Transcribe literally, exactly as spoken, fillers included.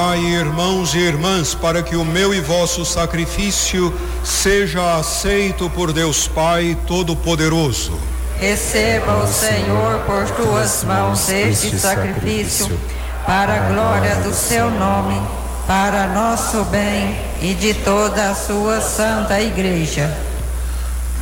Orai, irmãos e irmãs, para que o meu e vosso sacrifício seja aceito por Deus Pai Todo-Poderoso. Receba o Senhor por tuas mãos este sacrifício, para a glória do seu nome, para nosso bem e de toda a sua santa igreja.